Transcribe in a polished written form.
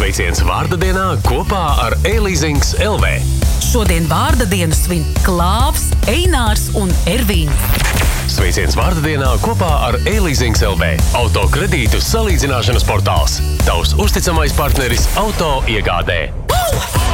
Sveiciens vārda dienā kopā ar e-leasings LV. Šodien vārda dienu svin Klāvs, Einārs un Ervīns. Sveiciens vārda dienā kopā ar e-leasings LV. Auto kredītu salīdzināšanas portāls. Tavs uzticamais partneris auto iegādē.